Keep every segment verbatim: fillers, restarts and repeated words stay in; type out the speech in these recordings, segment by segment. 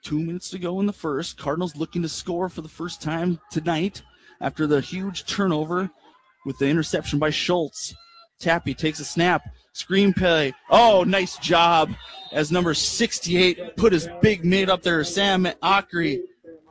Two minutes to go in the first. Cardinals looking to score for the first time tonight after the huge turnover with the interception by Schultz. Tappy takes a snap. Screen play. Oh, nice job as number sixty-eight put his big mid up there. Sam Ockery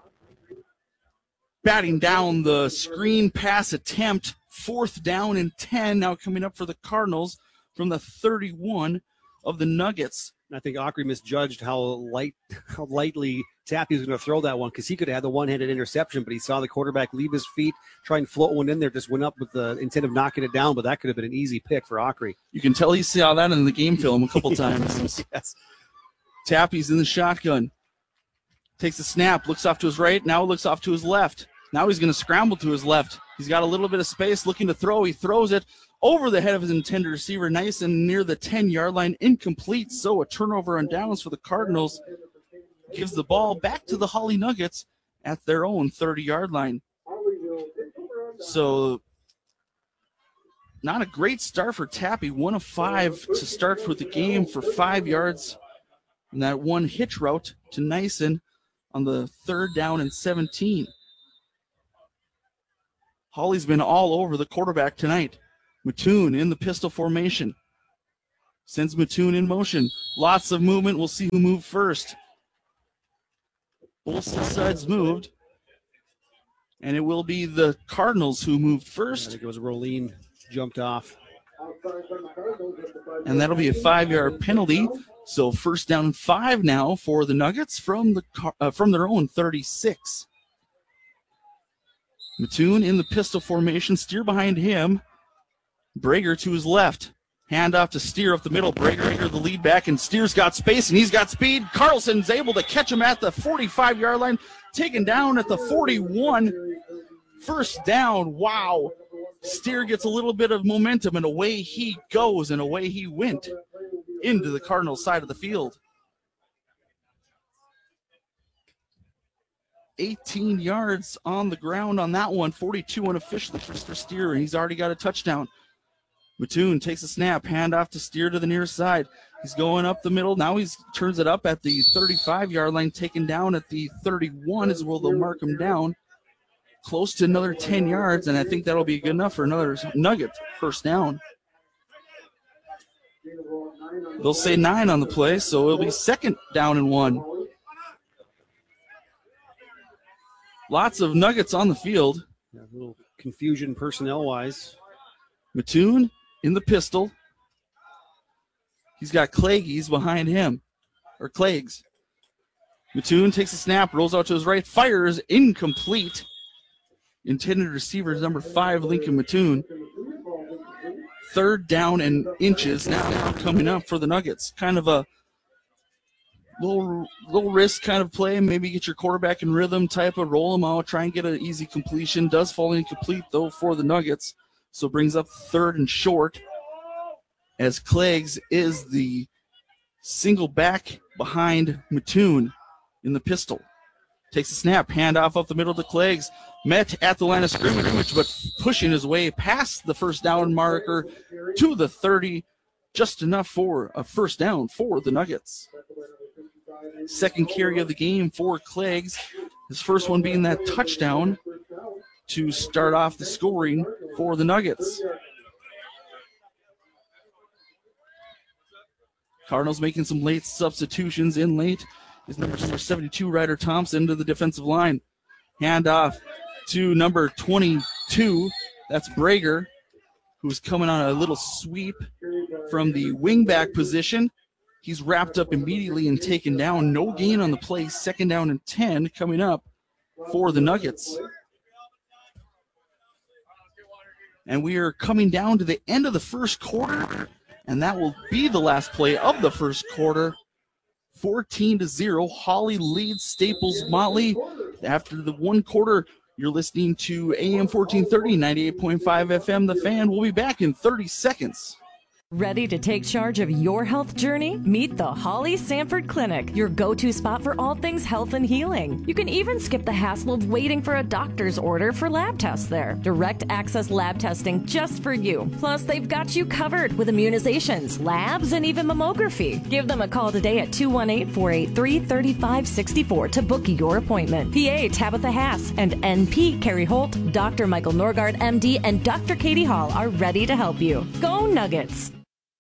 batting down the screen pass attempt. Fourth down and ten now coming up for the Cardinals from the thirty-one of the Nuggets. I think Ockery misjudged how light, how lightly Tappy was going to throw that one, because he could have had the one-handed interception, but he saw the quarterback leave his feet, try and float one in there, just went up with the intent of knocking it down, but that could have been an easy pick for Ockery. You can tell he saw that in the game film a couple times. Yes. Tappy's in the shotgun. Takes a snap, looks off to his right, now looks off to his left. Now he's going to scramble to his left. He's got a little bit of space looking to throw. He throws it over the head of his intended receiver, nice and near the ten-yard line, incomplete. So a turnover on downs for the Cardinals. Gives the ball back to the Holly Nuggets at their own thirty-yard line. So not a great start for Tappy. One of five to start for the game for five yards. And that one hitch route to Nyson on the third down and seventeen. Holly's been all over the quarterback tonight. Mattoon in the pistol formation. Sends Mattoon in motion. Lots of movement. We'll see who moved first. Both sides moved. And it will be the Cardinals who moved first. I think it was Rolene jumped off. And that'll be a five-yard penalty. So first down and five now for the Nuggets from the uh, from their own thirty-six. Mattoon in the pistol formation. Steer behind him. Brager to his left. Hand off to Steer up the middle. Brager the lead back, and Steer's got space, and he's got speed. Carlson's able to catch him at the forty-five-yard line. Taken down at the forty-one. First down. Wow. Steer gets a little bit of momentum, and away he goes, and away he went into the Cardinals side of the field. eighteen yards on the ground on that one. forty-two unofficially for Steer, and he's already got a touchdown. Mattoon takes a snap, hand off to Steer to the near side. He's going up the middle. Now he turns it up at the thirty-five-yard line, taken down at the thirty-one is where they'll mark him down. Close to another ten yards, and I think that'll be good enough for another Nugget first down. They'll say nine on the play, so it'll be second down and one. Lots of Nuggets on the field. Yeah, a little confusion personnel-wise. Mattoon in the pistol. He's got Clagies behind him, or Clags. Mattoon takes a snap, rolls out to his right, fires, incomplete. Intended receiver is number five, Lincoln Mattoon. Third down and inches now coming up for the Nuggets. Kind of a little, little risk kind of play. Maybe get your quarterback in rhythm type of roll him out, try and get an easy completion. Does fall incomplete, though, for the Nuggets. So brings up third and short as Clags is the single back behind Mattoon in the pistol. Takes a snap, hand off up the middle to Clags. Met at the line of scrimmage, but pushing his way past the first down marker to the thirty. Just enough for a first down for the Nuggets. Second carry of the game for Clags. His first one being that touchdown to start off the scoring for the Nuggets. Cardinals making some late substitutions. In late is number seventy-two, Ryder Thompson, to the defensive line. Hand off to number twenty-two. That's Brager, who's coming on a little sweep from the wingback position. He's wrapped up immediately and taken down. No gain on the play. Second down and ten coming up for the Nuggets. And we are coming down to the end of the first quarter, and that will be the last play of the first quarter. fourteen to zero. Holly leads Staples Motley. After the one quarter, you're listening to A M fourteen thirty, ninety-eight point five F M. The Fan will be back in thirty seconds. Ready to take charge of your health journey? Meet the Holly Sanford Clinic, your go-to spot for all things health and healing. You can even skip the hassle of waiting for a doctor's order for lab tests there. Direct access lab testing just for you. Plus, they've got you covered with immunizations, labs, and even mammography. Give them a call today at two one eight, four eight three, three five six four to book your appointment. P A Tabitha Haas and N P Carrie Holt, Doctor Michael Norgard, M D, and Doctor Katie Hall are ready to help you. Go Nuggets!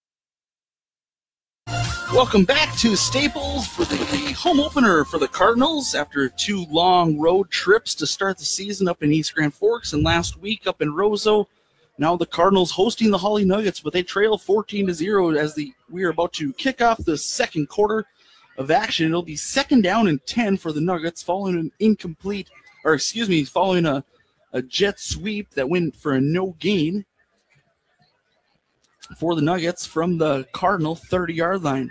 Welcome back to Staples for the, the home opener for the Cardinals after two long road trips to start the season up in East Grand Forks and last week up in Roseau. Now the Cardinals hosting the Holly Nuggets, but they trail fourteen to zero as the we are about to kick off the second quarter of action. It'll be second down and ten for the Nuggets following an incomplete, or excuse me, following a, a jet sweep that went for a no gain for the Nuggets from the Cardinal thirty-yard line.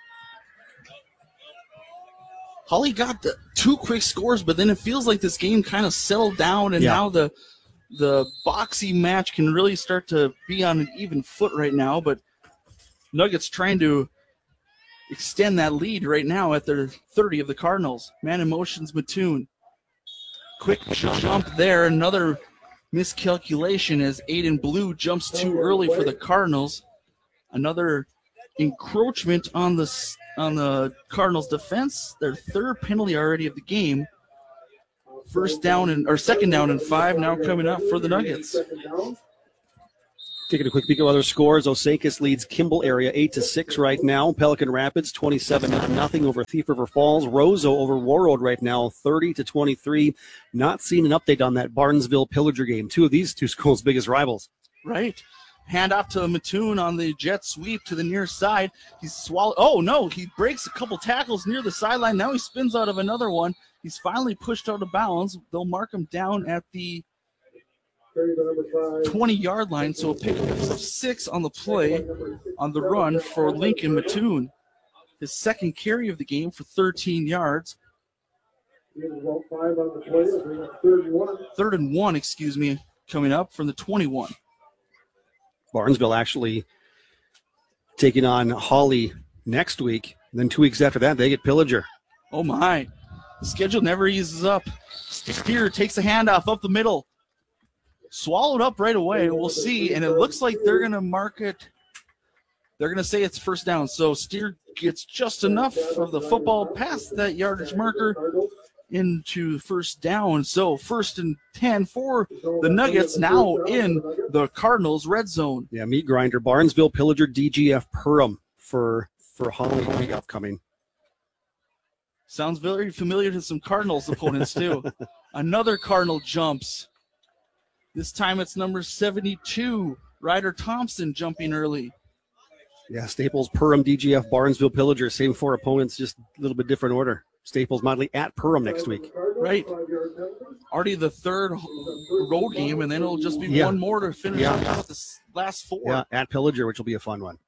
Holly got the two quick scores, but then it feels like this game kind of settled down, and yeah. now the the boxing match can really start to be on an even foot right now. But Nuggets trying to extend that lead right now at their thirty of the Cardinals. Man in motion's Mattoon. Quick jump there. Another miscalculation as Aiden Blue jumps too early for the Cardinals. Another encroachment on the on the Cardinals defense. Their third penalty already of the game. First down and or second down and five now coming up for the Nuggets. Taking a quick peek at other scores, Osakis leads Kimball area eight to six right now. Pelican Rapids twenty-seven to nothing over Thief River Falls. Roseau over Warroad right now thirty to twenty-three. Not seeing an update on that Barnesville Pillager game. Two of these two schools' biggest rivals. Right. Hand off to Mattoon on the jet sweep to the near side. He's swallowed. Oh, no, he breaks a couple tackles near the sideline. Now he spins out of another one. He's finally pushed out of bounds. They'll mark him down at the twenty-yard line, so a pick up of six on the play on the run for Lincoln Mattoon. His second carry of the game for thirteen yards. Third and one, excuse me, coming up from the twenty-one. Barnesville actually taking on Holly next week. And then two weeks after that, they get Pillager. Oh, my. The schedule never eases up. Steer takes a handoff up the middle. Swallowed up right away. We'll see. And it looks like they're going to mark it. They're going to say it's first down. So Steer gets just enough of the football past that yardage marker into first down. So first and ten for the Nuggets, now in the Cardinals red zone. Yeah, meat grinder. Barnesville, Pillager, D G F, Perham for, for Holly upcoming. Sounds very familiar to some Cardinals opponents, too. Another Cardinal jumps. This time it's number seventy-two, Ryder Thompson jumping early. Yeah, Staples, Perham, D G F, Barnesville, Pillager, same four opponents, just a little bit different order. Staples Motley at Perham next week. Right. Already the third road game, and then it'll just be yeah. one more to finish yeah. out the last four. Yeah, at Pillager, which will be a fun one.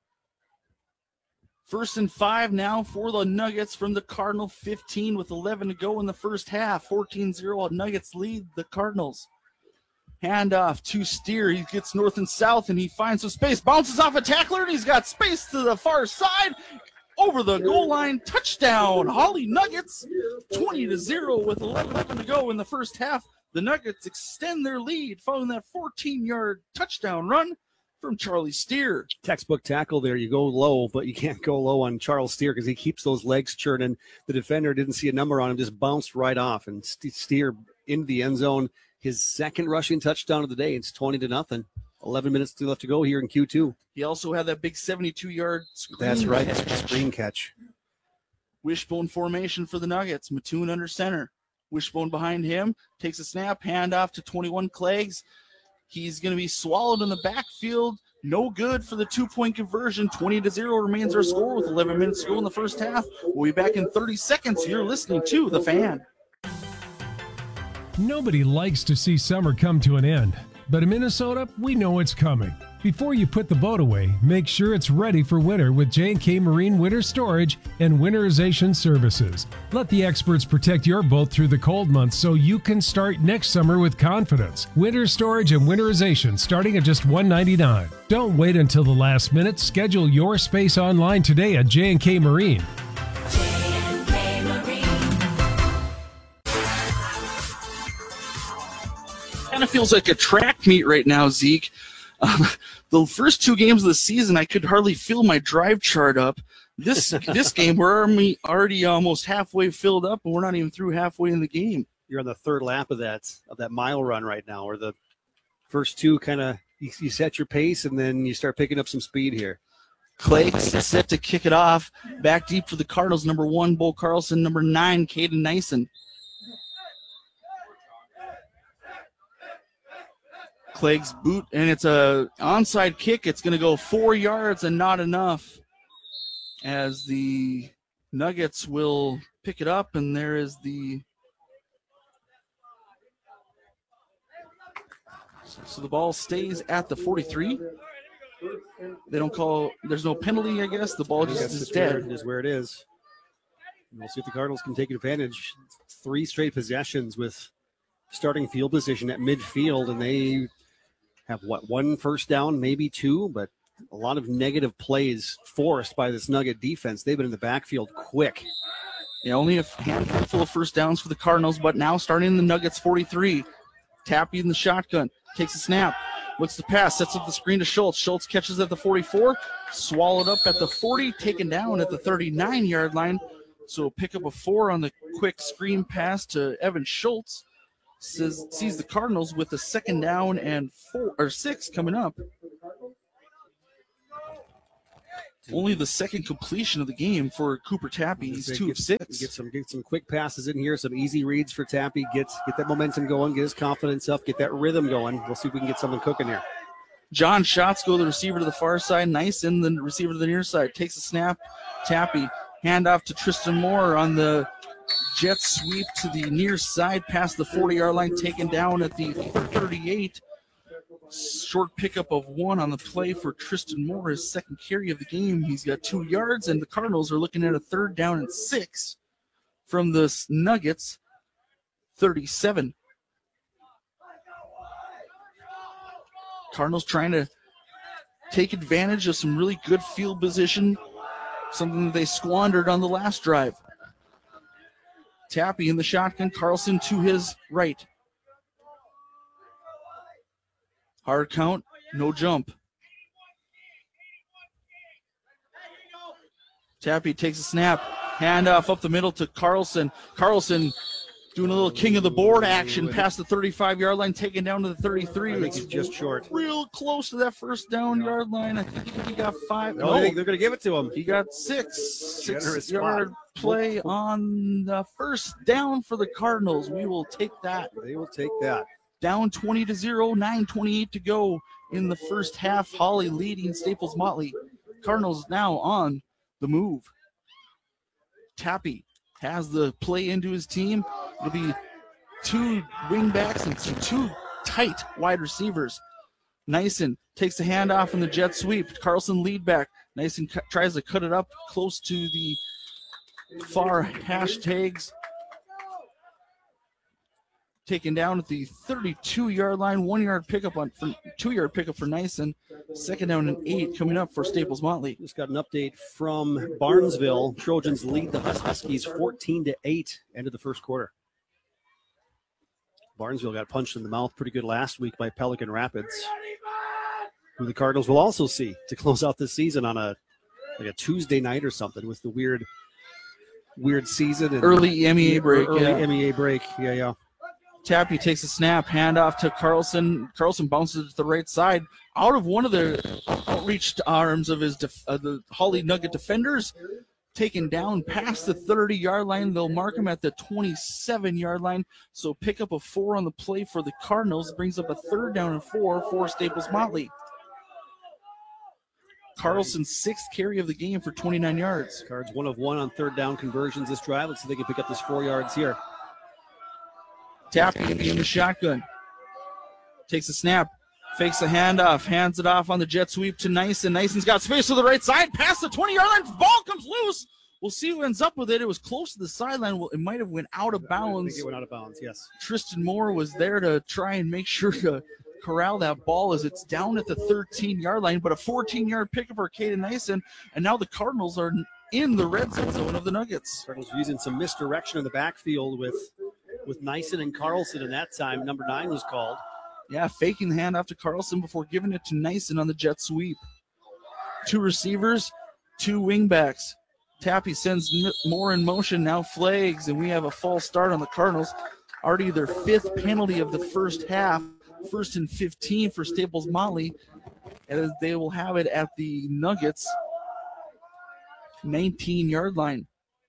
First and five now for the Nuggets from the Cardinal fifteen with eleven to go in the first half. fourteen zero, Nuggets lead the Cardinals. Handoff to Steer. He gets north and south, and he finds some space. Bounces off a tackler, and he's got space to the far side. Over the goal line, touchdown. Holly Nuggets, twenty to zero with eleven to go in the first half. The Nuggets extend their lead following that fourteen-yard touchdown run from Charlie Steer. Textbook tackle there. You go low, but you can't go low on Charles Steer because he keeps those legs churning. The defender didn't see a number on him, just bounced right off, and Steer into the end zone. His second rushing touchdown of the day. It's twenty to nothing. eleven minutes left to go here in Q two. He also had that big seventy-two-yard screen That's right, catch. screen catch. Wishbone formation for the Nuggets. Mattoon under center. Wishbone behind him. Takes a snap. Handoff to twenty-one Cleggs. He's going to be swallowed in the backfield. No good for the two-point conversion. twenty to zero remains our score with eleven minutes to go in the first half. We'll be back in thirty seconds. You're listening to The Fan. Nobody likes to see summer come to an end, but in Minnesota, we know it's coming. Before you put the boat away, make sure it's ready for winter with J and K Marine Winter Storage and Winterization Services. Let the experts protect your boat through the cold months so you can start next summer with confidence. Winter storage and winterization starting at just one hundred ninety-nine dollars. Don't wait until the last minute. Schedule your space online today at J and K Marine. Kind of feels like a track meet right now, Zeke. Um, the first two games of the season, I could hardly fill my drive chart up. This this game, we're already almost halfway filled up, and we're not even through halfway in the game. You're on the third lap of that of that mile run right now, where the first two kind of you, you set your pace, and then you start picking up some speed here. Clay set to kick it off. Back deep for the Cardinals, number one, Bo Carlson, number nine, Caden Nyson. Clegg's boot, and it's a onside kick. It's going to go four yards and not enough, as the Nuggets will pick it up, and there is the so the ball stays at the forty-three. They don't call, there's no penalty, I guess. The ball just is dead. It is where it is. And we'll see if the Cardinals can take advantage. Three straight possessions with starting field position at midfield, and they have, what, one first down, maybe two, but a lot of negative plays forced by this Nugget defense. They've been in the backfield quick. Yeah, only a handful of first downs for the Cardinals, but now starting in the Nuggets forty-three. Tappy in the shotgun, takes a snap, looks to pass, sets up the screen to Schultz. Schultz catches at the forty-four, swallowed up at the forty, taken down at the thirty-nine-yard line. So pick up a four on the quick screen pass to Evan Schultz. Says, sees the Cardinals with a second down and four or six coming up. Only the second completion of the game for Cooper Tappy. He's two get, of six. Get some get some quick passes in here, some easy reads for Tappy. Get get that momentum going, get his confidence up, get that rhythm going. We'll see if we can get something cooking here. John Schatzko, the receiver to the far side. Nice in the receiver to the near side. Takes a snap. Tappy. Handoff to Tristan Moore on the jet sweep to the near side past the forty-yard line, taken down at the thirty-eight. Short pickup of one on the play for Tristan Moore, his second carry of the game. He's got two yards, and the Cardinals are looking at a third down and six from the Nuggets, thirty-seven. Cardinals trying to take advantage of some really good field position, something that they squandered on the last drive. Tappy in the shotgun, Carlson to his right. Hard count, no jump. Tappy takes a snap, handoff up the middle to Carlson. Carlson doing a little king of the board action past the thirty-five-yard line, taken down to the thirty-three. I think he's just short. Real close to that first down yard line. I think he got five. No, no. I think they're going to give it to him. He got six. Six-yard play on the first down for the Cardinals. We will take that. They will take that. Down twenty to zero, nine twenty-eight to go in the first half. Holly leading Staples Motley. Cardinals now on the move. Tappy has the play into his team. It'll be two wingbacks and some two tight wide receivers. Nyson takes the handoff in the jet sweep. Carlson lead back. Nyson cu- tries to cut it up close to the far hashtags. Taken down at the thirty-two-yard line, one-yard pickup on for, two-yard pickup for Nyson. Second down and eight coming up for Staples Motley. Just got an update from Barnesville. Trojans lead the Huskies fourteen to eight. End of the first quarter. Barnesville got punched in the mouth pretty good last week by Pelican Rapids, who the Cardinals will also see to close out this season on a like a Tuesday night or something with the weird, weird season and early M E A break. Early yeah. M E A break. Yeah, yeah. Tappy takes a snap, handoff to Carlson. Carlson bounces to the right side, out of one of the outreached arms of his def- uh, the Holly Nugget defenders. Taken down past the thirty-yard line. They'll mark him at the twenty-seven-yard line. So pick up a four on the play for the Cardinals. Brings up a third down and four for Staples Motley. Carlson's sixth carry of the game for twenty-nine yards. Cards one of one on third down conversions this drive. Let's see if they can pick up this four yards here. Tappy in the shotgun. Takes a snap. Fakes the handoff, hands it off on the jet sweep to Nyson. Nyson's got space to the right side, past the twenty-yard line, ball comes loose. We'll see who ends up with it. It was close to the sideline. Well, it might have went out of bounds. I think it went out of bounds, yes. Tristan Moore was there to try and make sure to corral that ball as it's down at the thirteen-yard line, but a fourteen-yard pickup for Caden Nyson, and now the Cardinals are in the red zone of the Nuggets. Cardinals using some misdirection in the backfield with, with Nyson and Carlson, and that time number nine was called. Yeah, faking the handoff to Carlson before giving it to Nyson on the jet sweep. Two receivers, two wingbacks. Tappy sends Moore in motion, now flags, and we have a false start on the Cardinals. Already their fifth penalty of the first half, first and fifteen for Staples Motley, and they will have it at the Nuggets nineteen-yard line.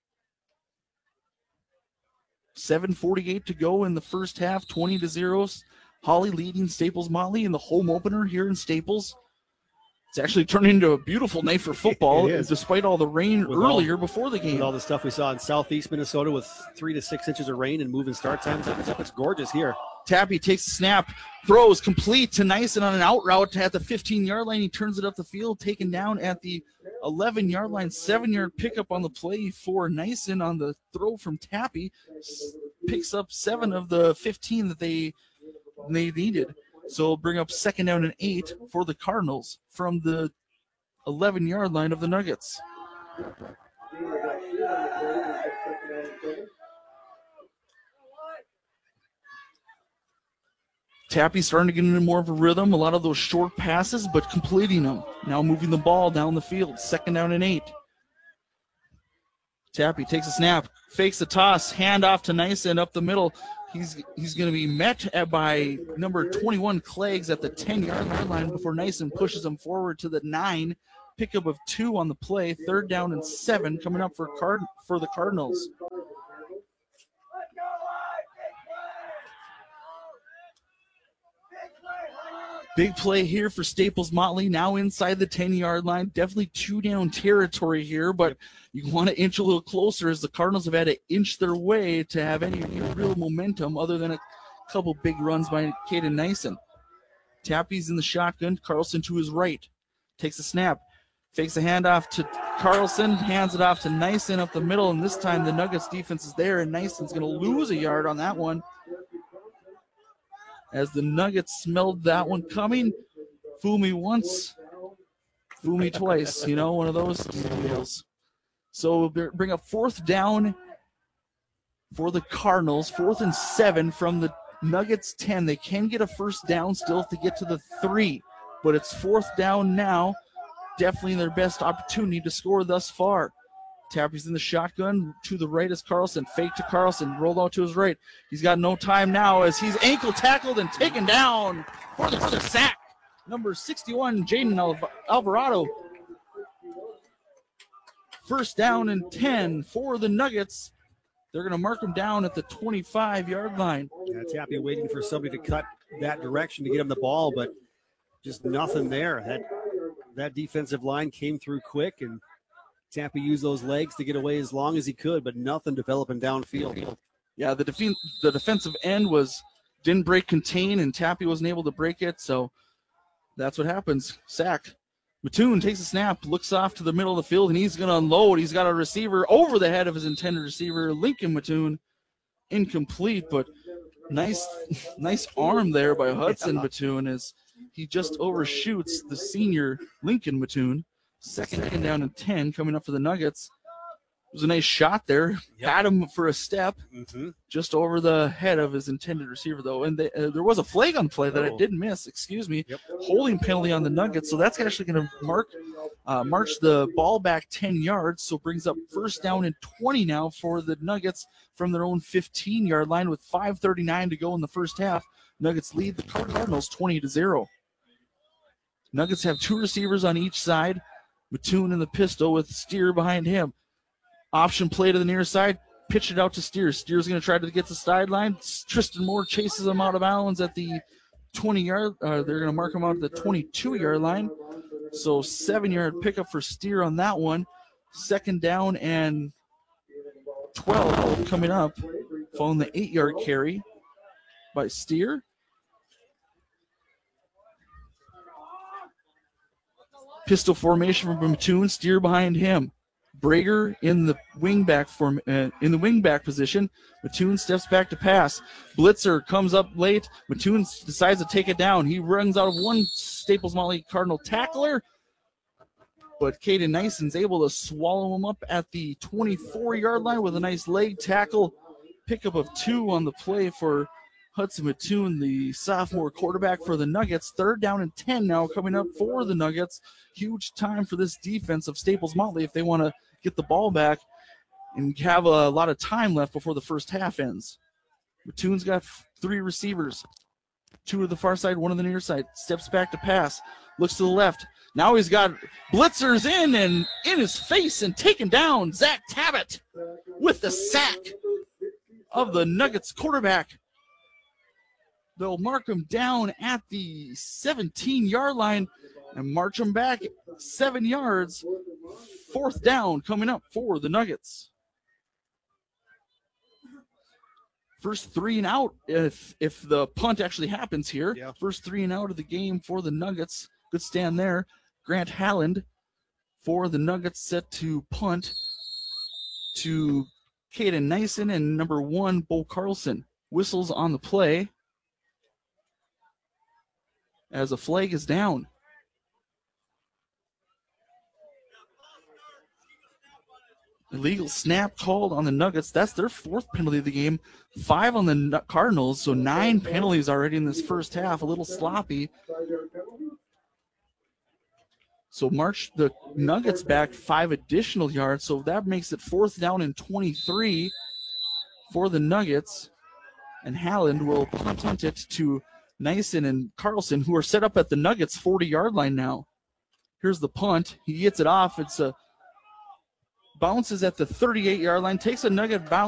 seven forty-eight to go in the first half, twenty to zero. Holly leading Staples Motley in the home opener here in Staples. It's actually turned into a beautiful night for football, despite all the rain with earlier all, before the game. With all the stuff we saw in southeast Minnesota with three to six inches of rain and moving start times, it's gorgeous here. Tappy takes the snap, throws complete to Nyson on an out route at the fifteen-yard line. He turns it up the field, taken down at the eleven-yard line. Seven-yard pickup on the play for Nyson on the throw from Tappy. Picks up seven of the fifteen that they they needed. So bring up second down and eight for the Cardinals from the eleven-yard line of the Nuggets. Tappy starting to get into more of a rhythm. A lot of those short passes, but completing them. Now moving the ball down the field. Second down and eight. Tappy takes a snap, fakes the toss, hand off to Nyson up the middle. He's he's going to be met at, by number twenty-one Cleggs at the ten-yard line before Nyson pushes him forward to the nine. Pickup of two on the play. Third down and seven coming up for Card for the Cardinals. Big play here for Staples Motley, now inside the ten-yard line. Definitely two-down territory here, but you want to inch a little closer as the Cardinals have had to inch their way to have any real momentum other than a couple big runs by Caden Nyson. Tappy's in the shotgun. Carlson to his right. Takes a snap. Fakes a handoff to Carlson. Hands it off to Nyson up the middle, and this time the Nuggets defense is there, and Nyson's going to lose a yard on that one. As the Nuggets smelled that one coming, fool me once, fool me twice, you know, one of those deals. So we'll bring up fourth down for the Cardinals, fourth and seven from the Nuggets ten. They can get a first down still if they get to the three, but it's fourth down now. Definitely their best opportunity to score thus far. Tappy's in the shotgun. To the right is Carlson. Fake to Carlson. Rolled out to his right. He's got no time now as he's ankle tackled and taken down for the sack. Number sixty-one, Jaden Al- Alvarado. First down and ten for the Nuggets. They're going to mark him down at the twenty-five-yard line. Yeah, Tappy waiting for somebody to cut that direction to get him the ball, but just nothing there. That, that defensive line came through quick, and Tappy used those legs to get away as long as he could, but nothing developing downfield. Yeah, the def- the defensive end was didn't break contain, and Tappy wasn't able to break it, so that's what happens. Sack. Mattoon takes a snap, looks off to the middle of the field, and he's going to unload. He's got a receiver over the head of his intended receiver, Lincoln Mattoon. Incomplete, but nice nice arm there by Hudson yeah. Mattoon as he just overshoots the senior Lincoln Mattoon. Second down and ten coming up for the Nuggets. It was a nice shot there. Yep. Had him for a step, mm-hmm. just over the head of his intended receiver, though. And they, uh, there was a flag on the play that oh. I did miss. Excuse me. Yep. Holding penalty on the Nuggets. So that's actually going to mark uh, march the ball back ten yards. So brings up first down and twenty now for the Nuggets from their own fifteen-yard line with five thirty-nine to go in the first half. Nuggets lead the Cardinals twenty to zero. Nuggets have two receivers on each side. Mattoon in the pistol with Steer behind him. Option play to the near side. Pitch it out to Steer. Steer's going to try to get to the sideline. Tristan Moore chases him out of bounds at the twenty-yard. Uh, they're going to mark him out at the twenty-two-yard line. So seven-yard pickup for Steer on that one. Second down and twelve coming up. Following the eight-yard carry by Steer. Pistol formation from Mattoon, steer behind him. Brager in the wingback form uh, in the wingback position. Mattoon steps back to pass. Blitzer comes up late. Mattoon decides to take it down. He runs out of one Staples Motley Cardinal tackler, but Caden Nyson's able to swallow him up at the twenty-four-yard line with a nice leg tackle. Pickup of two on the play for Hudson Mattoon, the sophomore quarterback for the Nuggets. Third down and ten now coming up for the Nuggets. Huge time for this defense of Staples Motley if they want to get the ball back and have a lot of time left before the first half ends. Mattoon's got three receivers. Two to the far side, one on the near side. Steps back to pass. Looks to the left. Now he's got blitzers in and in his face and taken down. Zach Tabbitt with the sack of the Nuggets quarterback. They'll mark him down at the seventeen-yard line and march him back seven yards. Fourth down coming up for the Nuggets. First three and out if if the punt actually happens here. Yeah. First three and out of the game for the Nuggets. Good stand there. Grant Halland for the Nuggets set to punt to Caden Nyson and number one, Bo Carlson. Whistles on the play as a flag is down. Illegal snap called on the Nuggets. That's their fourth penalty of the game. Five on the Cardinals, so nine penalties already in this first half. A little sloppy. So march the Nuggets back five additional yards, so that makes it fourth down and twenty-three for the Nuggets. And Halland will punt it to Nyson and Carlson, who are set up at the Nuggets' forty-yard line now. Here's the punt. He gets it off. It's a bounces at the thirty-eight-yard line, takes a Nugget bounce.